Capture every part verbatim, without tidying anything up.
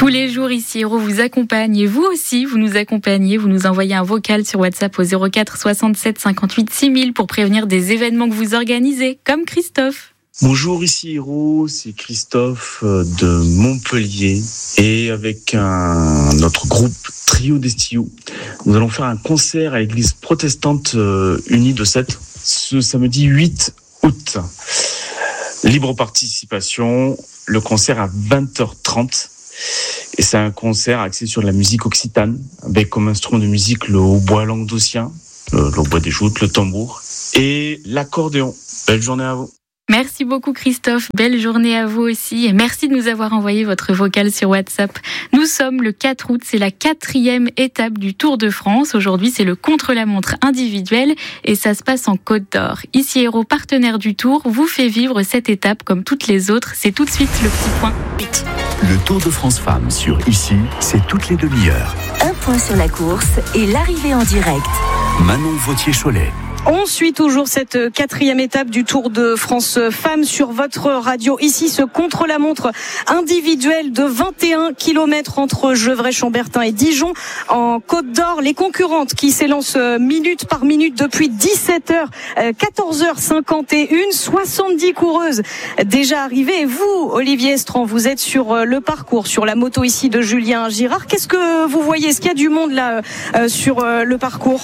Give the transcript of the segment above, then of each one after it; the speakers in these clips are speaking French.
Tous les jours, ici Héros vous accompagne et vous aussi, vous nous accompagnez. Vous nous envoyez un vocal sur WhatsApp au zéro quatre soixante-sept cinquante-huit six mille pour prévenir des événements que vous organisez, comme Christophe. Bonjour, ici Héros, c'est Christophe de Montpellier et avec un, notre groupe Trio d'Estiu, nous allons faire un concert à l'église protestante unie de Sète ce samedi huit août. Libre participation, le concert à vingt heures trente et c'est un concert axé sur la musique occitane avec comme instrument de musique le hautbois languedocien, le, le hautbois des joutes, le tambour et l'accordéon. Belle journée à vous. Merci beaucoup Christophe, belle journée à vous aussi et merci de nous avoir envoyé votre vocal sur WhatsApp. Nous sommes le quatre août, c'est la quatrième étape du Tour de France. Aujourd'hui c'est le contre-la-montre individuel et ça se passe en Côte d'Or. Ici Héros, partenaire du Tour, vous fait vivre cette étape comme toutes les autres. C'est tout de suite le petit point. Le Tour de France Femmes sur Ici, c'est toutes les demi-heures. Un point sur la course et l'arrivée en direct. Manon Vautier-Cholet. On suit toujours cette quatrième étape du Tour de France Femmes sur votre radio. Ici, ce contre-la-montre individuel de vingt et un kilomètres entre Gevrey-Chambertin et Dijon en Côte d'Or. Les concurrentes qui s'élancent minute par minute depuis dix-sept heures, quatorze heures cinquante et une, soixante-dix coureuses déjà arrivées. Et vous, Olivier Estran, vous êtes sur le parcours, sur la moto ici de Julien Girard. Qu'est-ce que vous voyez? Est-ce qu'il y a du monde là sur le parcours?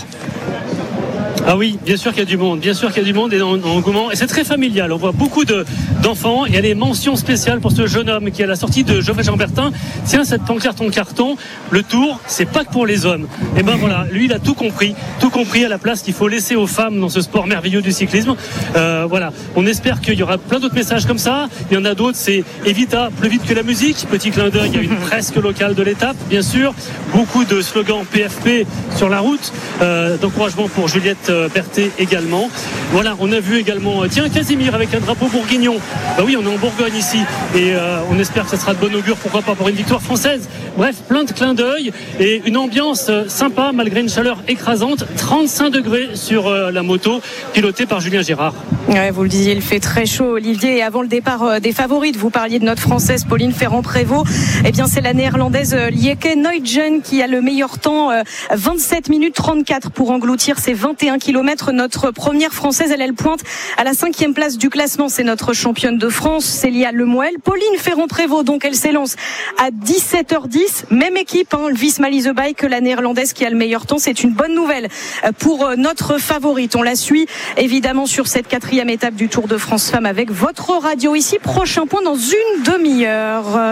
Ah oui, bien sûr qu'il y a du monde, bien sûr qu'il y a du monde et en engouement. Et c'est très familial. On voit beaucoup de, d'enfants. Il y a des mentions spéciales pour ce jeune homme qui est à la sortie de Gevrey-Chambertin. Tiens, cette pancarte en carton, le Tour, c'est pas que pour les hommes. Et ben voilà, lui, il a tout compris, tout compris à la place qu'il faut laisser aux femmes dans ce sport merveilleux du cyclisme. Euh, voilà, on espère qu'il y aura plein d'autres messages comme ça. Il y en a d'autres, c'est Evita, plus vite que la musique. Petit clin d'œil, il y a une fresque locale de l'étape, bien sûr. Beaucoup de slogans P F P sur la route. Euh, d'encouragement pour Juliette Berthet également. Voilà, on a vu également tiens Casimir avec un drapeau bourguignon. Bah oui, on est en Bourgogne ici et euh, on espère que ça sera de bon augure, pourquoi pas pour une victoire française. Bref, plein de clins d'œil et une ambiance sympa malgré une chaleur écrasante. trente-cinq degrés sur euh, la moto pilotée par Julien Girard. Ouais, vous le disiez, il fait très chaud, Olivier. Et avant le départ euh, des favorites, vous parliez de notre Française Pauline Ferrand-Prévot. Eh bien, c'est la Néerlandaise euh, Lieke Nuytgen qui a le meilleur temps, euh, vingt-sept minutes trente-quatre pour engloutir ses vingt et un kilomètres. Notre première Française, elle, elle pointe à la cinquième place du classement. C'est notre championne de France, Célia Lemoel. Pauline Ferrand-Prévot, donc, elle s'élance à dix-sept heures dix. Même équipe, hein, le Visma-Lease Bike, que la Néerlandaise qui a le meilleur temps. C'est une bonne nouvelle pour notre favorite. On la suit évidemment sur cette quatrième étape du Tour de France Femmes avec votre radio ici. Prochain point dans une demi-heure.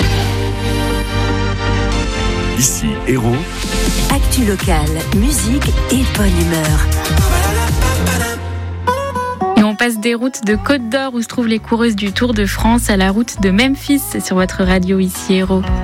Ici Héros. Actu locale, musique et bonne humeur. Et on passe des routes de Côte d'Or où se trouvent les coureuses du Tour de France à la route de Memphis sur votre radio ici Héros.